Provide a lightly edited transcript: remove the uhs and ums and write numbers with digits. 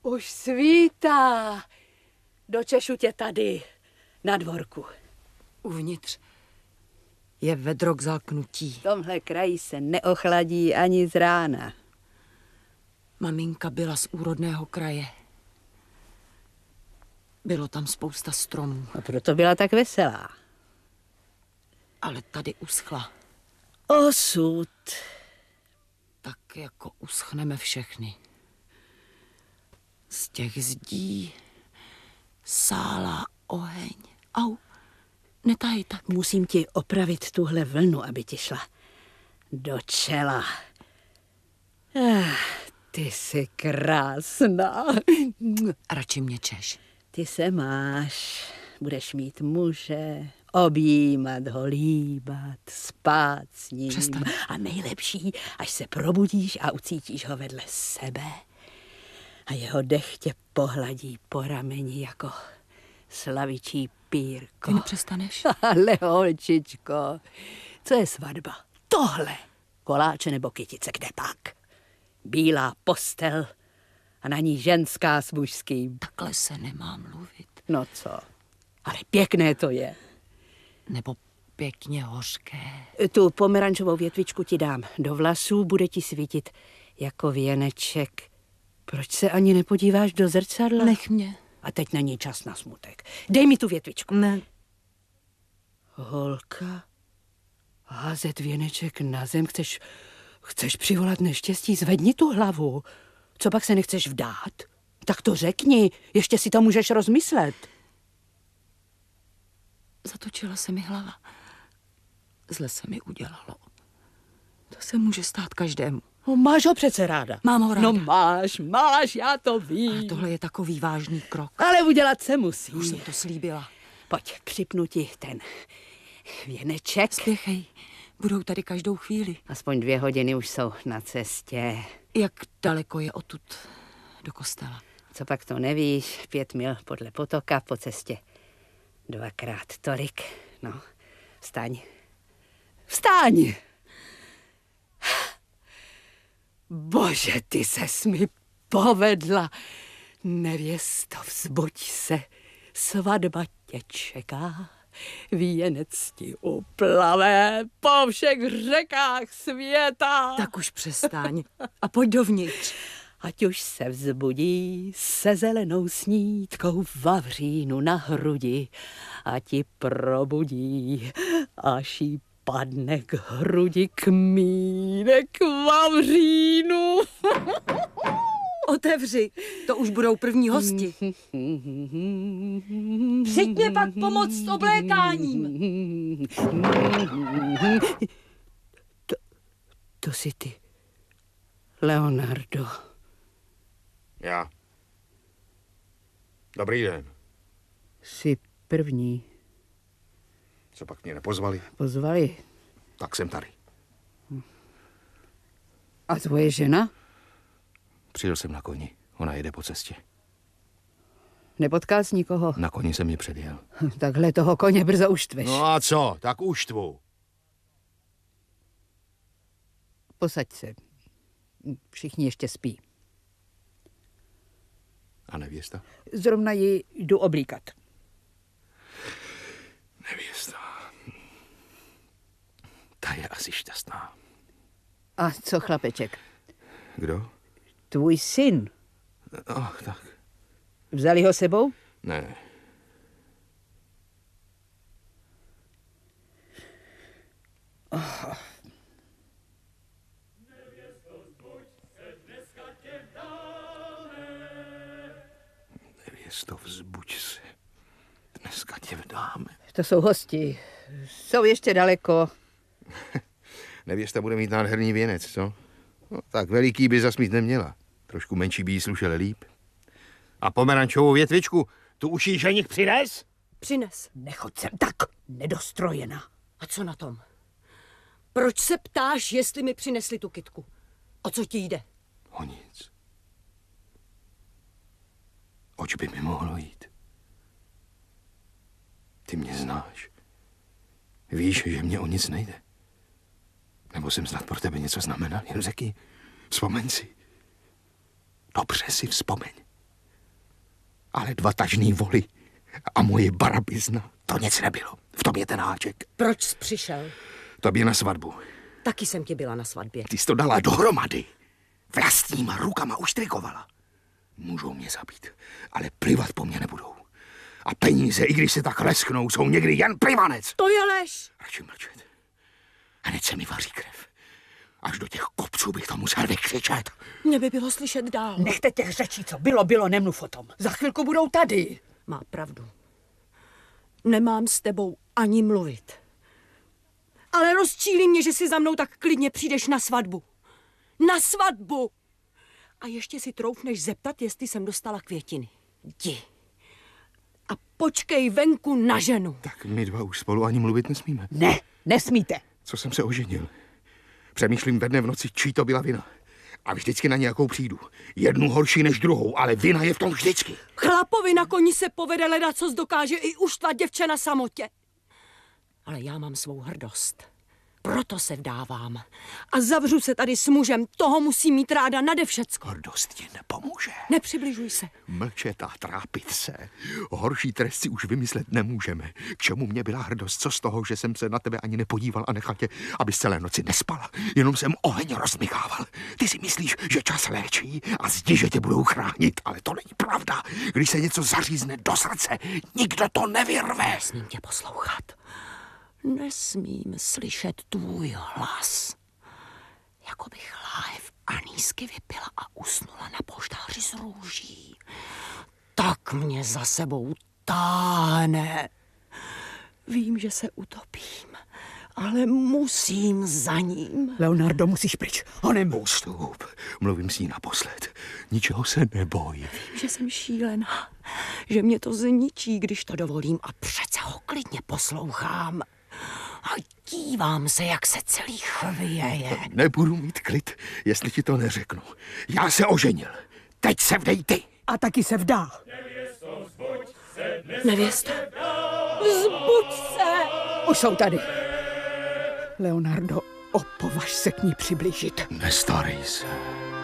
Už svítá. Dočešu tě tady, na dvorku. Uvnitř je vedro k zalknutí. V tomhle kraji se neochladí ani z rána. Maminka byla z úrodného kraje. Bylo tam spousta stromů. A proto byla tak veselá. Ale tady uschla. Osud. Tak jako uschneme všechny. Z těch zdí sála oheň. Au, netahej tak. Musím ti opravit tuhle vlnu, aby ti šla do čela. Ty jsi krásná. Radši mě češ. Ty se máš. Budeš mít muže, objímat ho, líbat, spát s ním. Přestaň. A nejlepší, až se probudíš a ucítíš ho vedle sebe. A jeho dech tě pohladí po rameni jako slavičí pírko. Ty nepřestaneš? Ale holčičko, co je svatba? Tohle. Koláče nebo kytice, kde pak? Bílá postel a na ní ženská s mužským. Takhle se nemá mluvit. No co? Ale pěkné to je. Nebo pěkně hořké. Tu pomerančovou větvičku ti dám do vlasů, bude ti svítit jako věneček. Proč se ani nepodíváš do zrcadla? Nech mě. A teď není čas na smutek. Dej mi tu větvičku. Ne. Holka, házet věneček na zem, chceš přivolat neštěstí, zvedni tu hlavu. Co pak se nechceš vdát? Tak to řekni, ještě si to můžeš rozmyslet. Zatočila se mi hlava. Zle se mi udělalo. To se může stát každému. No, máš ho přece ráda. Mám ho ráda. No máš, já to vím. Ale tohle je takový vážný krok. Ale udělat se musí. Už jsem to slíbila. Pojď, připnu ti ten věneček. Spěchej, budou tady každou chvíli. Aspoň 2 hodiny už jsou na cestě. Jak daleko je odtud do kostela? Co pak to nevíš, 5 mil podle potoka po cestě. 2krát tolik. No, vstaň. Vstaň! Bože, ty ses mi povedla. Nevěsto, vzbuď se. Svatba tě čeká. Věnec ti uplave po všech řekách světa. Tak už přestaň a pojď dovnitř. Ať už se vzbudí se zelenou snídkou v vavřínu na hrudi a ti probudí, až jí padne k hrudi kmínek vavřínu. Otevři, to už budou první hosti. Přijď mě pak pomoct s oblékáním. To jsi ty, Leonardo. Já. Dobrý den. Jsi první. Co pak mě nepozvali? Pozvali. Tak jsem tady. A tvoje žena? Přijel jsem na koni. Ona jede po cestě. Nepotkal jsi nikoho? Na koni jsem ji předjel. Takhle toho koně brzo uštveš. No a co? Tak uštvu. Posaď se. Všichni ještě spí. A nevěsta? Zrovna ji jdu oblíkat. Nevěsta. Ta je asi šťastná. A co chlapeček? Kdo? Tvůj syn. Ach, tak. Vzali ho sebou? Ne. Nevěsto, vzbuď se. Dneska tě vdáme. To jsou hosti. Jsou ještě daleko. Nevěsta bude mít nádherný věnec, co? No, tak veliký by zas mít neměla. Trošku menší by jí slušel líp. A pomerančovou větvičku, tu už jí ženich přines? Přines. Nechoď sem tak, nedostrojena. A co na tom? Proč se ptáš, jestli mi přinesli tu kytku? O co ti jde? O nic. Oč by mi mohlo jít? Ty mě znáš. Víš, že mě o nic nejde. Nebo jsem snad pro tebe něco znamenal? Jen řekni, vzpomeň si. Dobře si vzpomeň. Ale 2 tažný voly a moje barabizna, to nic nebylo. V tom je ten háček. Proč jsi přišel? Tobě na svatbu. Taky jsem tě byla na svatbě. Ty jsi to dala dohromady. Vlastníma rukama uštrikovala. Můžou mě zabít, ale plivat po mně nebudou. A peníze, i když se tak lesknou, jsou někdy jen plivanec. To je lež. Radši mlčet. Hned se mi vaří krev. Až do těch kopců bych to musel vykřičet. Mě by bylo slyšet dál. Nechte těch řečí, co bylo, nemluv o tom. Za chvilku budou tady. Má pravdu. Nemám s tebou ani mluvit. Ale rozčílí mě, že si za mnou tak klidně přijdeš na svatbu. Na svatbu! A ještě si troufneš zeptat, jestli jsem dostala květiny. Jdi. A počkej venku na ženu. Tak my 2 už spolu ani mluvit nesmíme. Ne, nesmíte. Co jsem se oženil? Přemýšlím ve dne v noci, čí to byla vina. A vždycky na nějakou přijdu. Jednu horší než druhou, ale vina je v tom vždycky. Chlapovi na koni se povede ledat, co dokáže i uštvat děvče na samotě. Ale já mám svou hrdost. Proto se vdávám. A zavřu se tady s mužem. Toho musí mít ráda nade všecko. Hordost ti nepomůže. Nepřibližuj se. Mlčet a trápit se. Horší trest si už vymyslet nemůžeme. K čemu mě byla hrdost? Co z toho, že jsem se na tebe ani nepodíval a nechal tě, aby celé noci nespala? Jenom jsem oheň rozmykával. Ty si myslíš, že čas léčí a zdi, že tě budou chránit, ale to není pravda. Když se něco zařízne do srdce, nikdo to nevyrve. Nesmím tě poslouchat. Nesmím slyšet tvůj hlas. Jako bych láhev anísky vypila a usnula na poštáři s růží. Tak mě za sebou táhne. Vím, že se utopím, ale musím za ním. Leonardo, musíš pryč. Honem. Postup. Mluvím s ní naposled. Ničeho se neboj. Vím, že jsem šílená, že mě to zničí, když to dovolím a přece ho klidně poslouchám. A dívám se, jak se celý chvěje. Nebudu mít klid, jestli ti to neřeknu. Já se oženil. Teď se vdej ty. A taky se vdá. Nevěsto, vzbuď se! Už jsou tady. Leonardo, opovaž se k ní přiblížit. Nestarej se.